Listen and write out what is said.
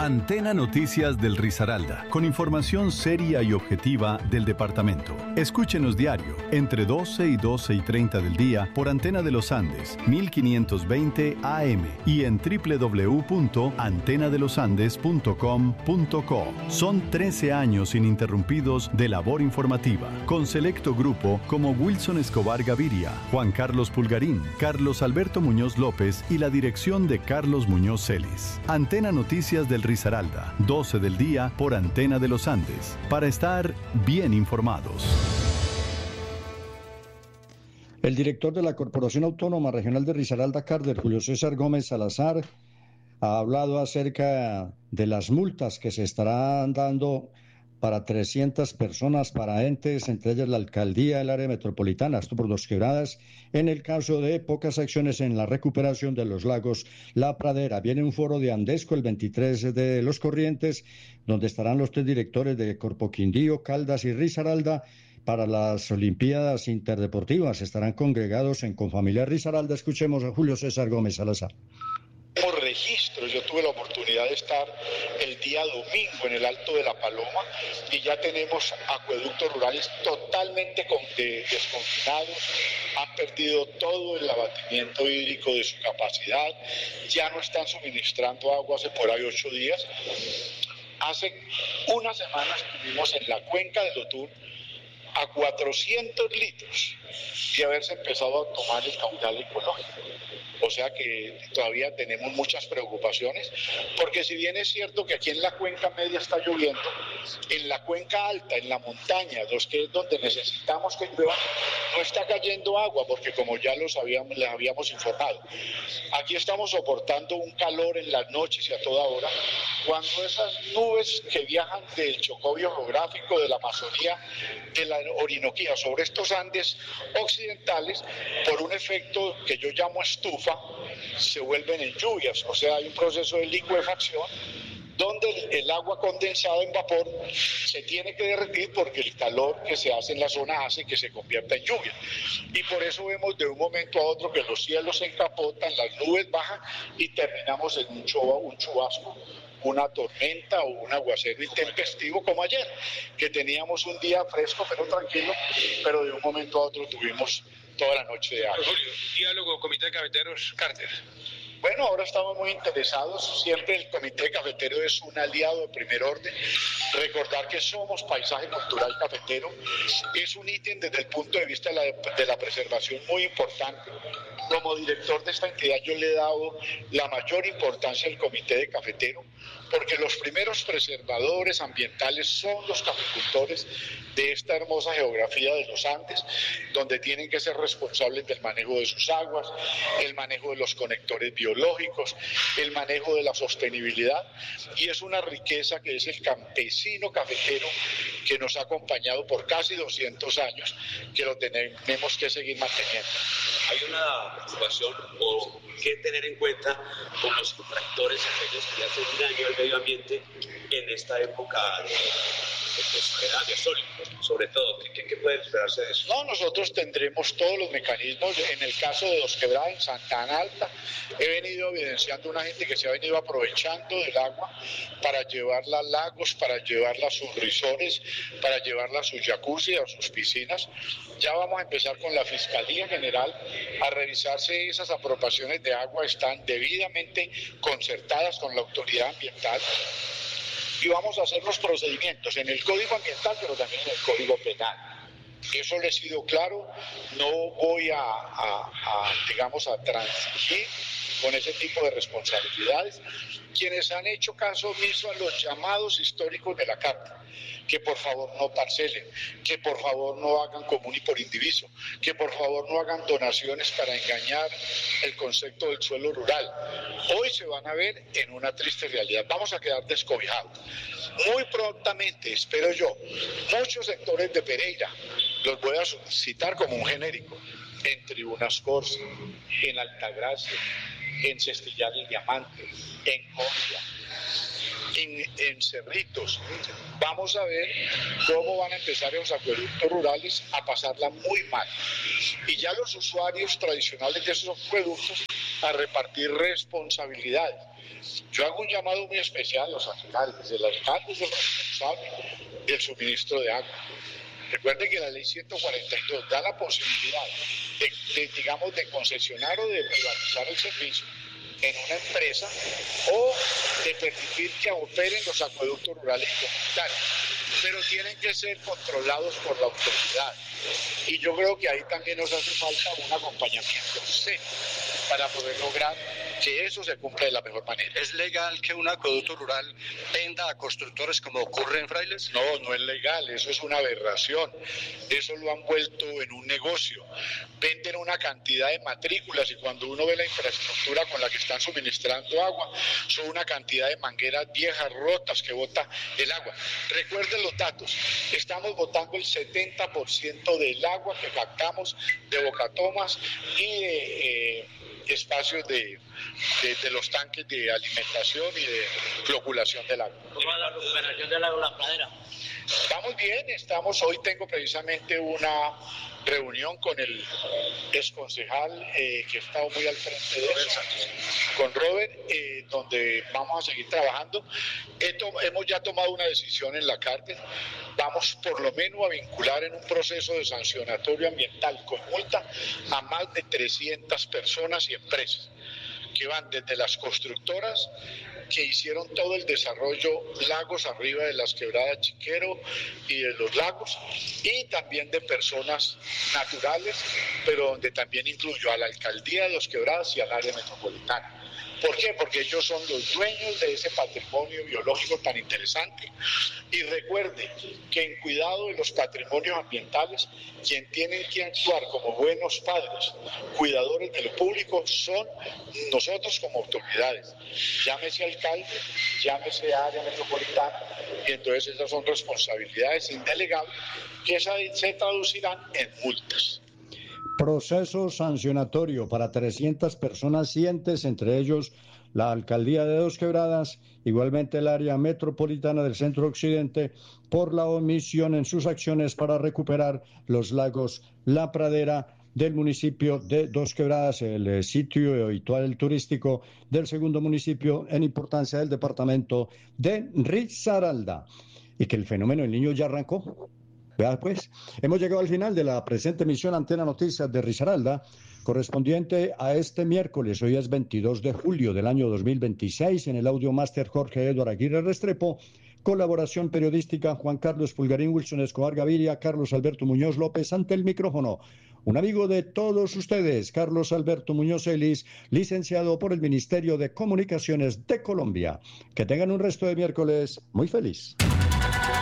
Antena Noticias del Risaralda, con información seria y objetiva del departamento. Escúchenos diario, entre 12 y 12 y 30 del día, por Antena de los Andes, 1520 AM, y en www.antenadelosandes.com.co. Son 13 años ininterrumpidos de labor informativa, con selecto grupo como Wilson Escobar Gaviria, Juan Carlos Pulgarín, Carlos Alberto Muñoz López y la dirección de Carlos Muñoz Celis. Antena Noticias del Risaralda, 12 del día por Antena de los Andes, para estar bien informados. El director de la Corporación Autónoma Regional de Risaralda, Carder, Julio César Gómez Salazar, ha hablado acerca de las multas que se estarán dando para 300 personas, para entes, entre ellas la alcaldía del área metropolitana, esto por Dos Quebradas, en el caso de pocas acciones en la recuperación de los lagos La Pradera. Viene un foro de Andesco el 23 de Los Corrientes, donde estarán los 3 directores de Corpo Quindío, Caldas y Risaralda para las Olimpiadas Interdeportivas. Estarán congregados en Confamiliar Risaralda. Escuchemos a Julio César Gómez Salazar. Por registro, yo tuve la oportunidad de estar el día domingo en el Alto de la Paloma y ya tenemos acueductos rurales totalmente desconfinados, han perdido todo el abatimiento hídrico de su capacidad, ya no están suministrando agua hace por ahí 8 días. Hace una semana estuvimos en la cuenca del Otún a 400 litros de haberse empezado a tomar el caudal ecológico. O sea que todavía tenemos muchas preocupaciones, porque si bien es cierto que aquí en la cuenca media está lloviendo, en la cuenca alta, en la montaña, que es donde necesitamos que llueva, no está cayendo agua, porque como ya les habíamos informado, aquí estamos soportando un calor en las noches y a toda hora, cuando esas nubes que viajan del Chocó geográfico, de la Amazonía, de la Orinoquía, sobre estos Andes occidentales, por un efecto que yo llamo estufa, se vuelven en lluvias, o sea, hay un proceso de licuefacción donde el agua condensada en vapor se tiene que derretir porque el calor que se hace en la zona hace que se convierta en lluvia. Y por eso vemos de un momento a otro que los cielos se encapotan, las nubes bajan y terminamos en un chubasco, una tormenta o un aguacero intempestivo como ayer, que teníamos un día fresco pero tranquilo, pero de un momento a otro tuvimos toda la noche de agua. Julio, diálogo Comité de Cafeteros, Carter. Bueno, ahora estamos muy interesados, siempre el Comité Cafetero es un aliado de primer orden. Recordar que somos paisaje cultural cafetero es un ítem desde el punto de vista de la preservación muy importante. Como director de esta entidad yo le he dado la mayor importancia al Comité de Cafetero, porque los primeros preservadores ambientales son los caficultores de esta hermosa geografía de los Andes, donde tienen que ser responsables del manejo de sus aguas, el manejo de los conectores biológicos, el manejo de la sostenibilidad, y es una riqueza que es el campesino cafetero que nos ha acompañado por casi 200 años, que lo tenemos que seguir manteniendo. Hay una preocupación o que tener en cuenta con los infractores aquellos que hacen daño al medio ambiente en esta época de sol, sobre todo. ¿Qué puede esperarse de eso? No, nosotros tendremos todos los mecanismos. En el caso de Dos Quebradas, en Santana Alta, he venido evidenciando una gente que se ha venido aprovechando del agua para llevarla a lagos, para llevarla a sus risores, para llevarla a sus jacuzzi, a sus piscinas. Ya vamos a empezar con la Fiscalía General a revisar si esas apropiaciones de agua están debidamente concertadas con la autoridad ambiental. Y vamos a hacer los procedimientos en el Código Ambiental, pero también en el Código Penal. Eso le he sido claro, no voy a transigir con ese tipo de responsabilidades. Quienes han hecho caso omiso a los llamados históricos de la Carta, que por favor no parcelen, que por favor no hagan común y por indiviso, que por favor no hagan donaciones para engañar el concepto del suelo rural. Hoy se van a ver en una triste realidad, vamos a quedar descobijados. Muy prontamente, espero yo, muchos sectores de Pereira, los voy a citar como un genérico, en Tribunas Corsa, en Altagracia, en Cestillar del Diamante, en Condia, en Cerritos. Vamos a ver cómo van a empezar los acueductos rurales a pasarla muy mal. Y ya los usuarios tradicionales de esos acueductos a repartir responsabilidades. Yo hago un llamado muy especial a los alcaldes. El alcalde es el responsable del suministro de agua. Recuerden que la ley 142 da la posibilidad de concesionar o de privatizar el servicio en una empresa o de permitir que operen los acueductos rurales y comunitarios, pero tienen que ser controlados por la autoridad. Y yo creo que ahí también nos hace falta un acompañamiento serio para poder lograr que eso se cumpla de la mejor manera. ¿Es legal que un acueducto rural venda a constructores como ocurre en Frailes? No, no es legal, eso es una aberración. Eso lo han vuelto en un negocio. Venden una cantidad de matrículas y cuando uno ve la infraestructura con la que están suministrando agua, son una cantidad de mangueras viejas, rotas, que bota el agua. Recuerden los datos, estamos botando el 70% del agua que captamos de bocatomas y de espacios de los tanques de alimentación y de floculación del agua. ¿Cómo va la recuperación del agua en la pradera? Vamos bien, hoy tengo precisamente una reunión con el exconcejal que ha estado muy al frente de eso, con Robert, donde vamos a seguir trabajando. Hemos ya tomado una decisión en la cárcel, vamos por lo menos a vincular en un proceso de sancionatorio ambiental con multa a más de 300 personas y empresas, que van desde las constructoras que hicieron todo el desarrollo lagos arriba de las quebradas Chiquero y de los lagos, y también de personas naturales, pero donde también incluyó a la alcaldía de Dos Quebradas y al área metropolitana. ¿Por qué? Porque ellos son los dueños de ese patrimonio biológico tan interesante. Y recuerde que en cuidado de los patrimonios ambientales, quien tienen que actuar como buenos padres, cuidadores de lo público, son nosotros como autoridades. Llámese alcalde, llámese área metropolitana, y entonces esas son responsabilidades indelegables que se traducirán en multas. Proceso sancionatorio para 300 personas cientes, entre ellos la alcaldía de Dos Quebradas, igualmente el área metropolitana del Centro Occidente, por la omisión en sus acciones para recuperar los lagos La Pradera del municipio de Dos Quebradas, el sitio habitual turístico del segundo municipio en importancia del departamento de Risaralda. Y que el fenómeno del Niño ya arrancó. Vea pues, hemos llegado al final de la presente emisión Antena Noticias de Risaralda, correspondiente a este miércoles. Hoy es 22 de julio del año 2026. En el audio máster Jorge Eduardo Aguirre Restrepo. Colaboración periodística Juan Carlos Pulgarín, Wilson Escobar Gaviria, Carlos Alberto Muñoz López. Ante el micrófono, un amigo de todos ustedes, Carlos Alberto Muñoz Ellis, licenciado por el Ministerio de Comunicaciones de Colombia. Que tengan un resto de miércoles muy feliz.